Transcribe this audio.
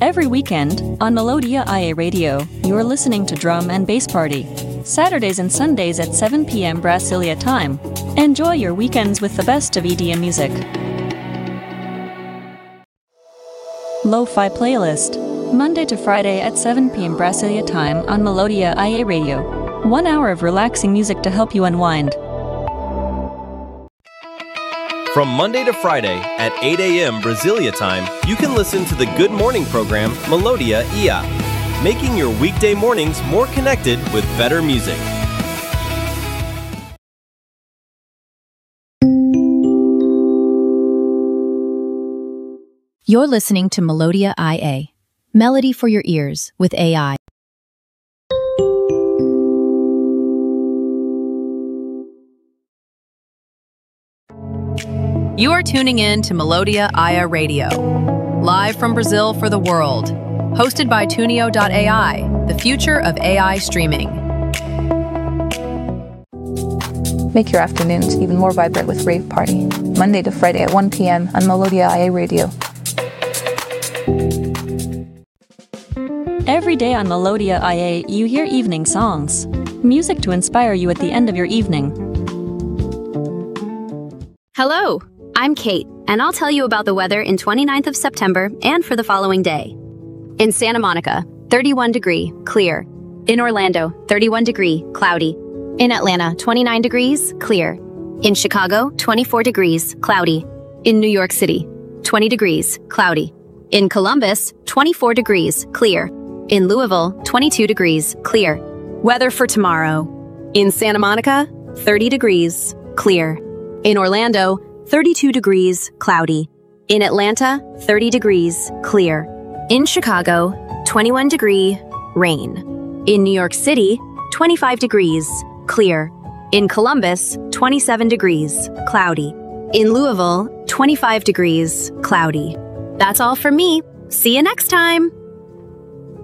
Every weekend, on Melodia IA Radio, you're listening to Drum and Bass Party. Saturdays and Sundays at 7 p.m. Brasilia time. Enjoy your weekends with the best of EDM music. Lo-Fi Playlist. Monday to Friday at 7 p.m. Brasilia time on Melodia IA Radio. 1 hour of relaxing music to help you unwind. From Monday to Friday at 8 a.m. Brasilia time, you can listen to the Good Morning program, Melodia IA, making your weekday mornings more connected with better music. You're listening to Melodia IA, melody for your ears with AI. You are tuning in to Melodia IA Radio, live from Brazil for the world, hosted by Tunio.ai, the future of AI streaming. Make your afternoons even more vibrant with Rave Party, Monday to Friday at 1 p.m. on Melodia IA Radio. Every day on Melodia IA, you hear evening songs. Music to inspire you at the end of your evening. Hello, I'm Kate, and I'll tell you about the weather in 29th of September and for the following day. In Santa Monica, 31 degree, clear. In Orlando, 31 degree, cloudy. In Atlanta, 29 degrees, clear. In Chicago, 24 degrees, cloudy. In New York City, 20 degrees, cloudy. In Columbus, 24 degrees, clear. In Louisville, 22 degrees, clear. Weather for tomorrow. In Santa Monica, 30 degrees, clear. In Orlando, 32 degrees, cloudy. In Atlanta, 30 degrees, clear. In Chicago, 21 degree, rain. In New York City, 25 degrees, clear. In Columbus, 27 degrees, cloudy. In Louisville, 25 degrees, cloudy. That's all from me. See you next time.